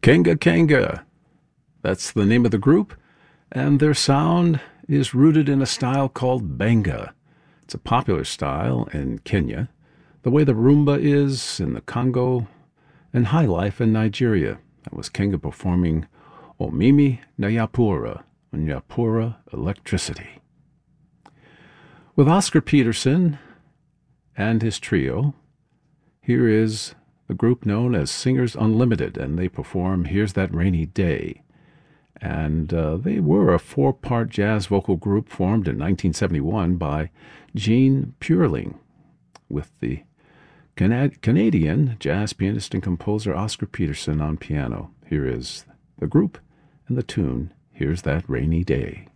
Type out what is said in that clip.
Kanga Kanga. That's the name of the group, and their sound is rooted in a style called Benga. It's a popular style in Kenya, the way the rumba is in the Congo, and high life in Nigeria. That was Kanga performing Omimi Nyapura, Nyapura Electricity. With Oscar Peterson and his trio, here is the group known as Singers Unlimited, and they perform Here's That Rainy Day. And they were a four-part jazz vocal group formed in 1971 by Gene Purling with the Canadian jazz pianist and composer Oscar Peterson on piano. Here is the group and the tune, Here's That Rainy Day.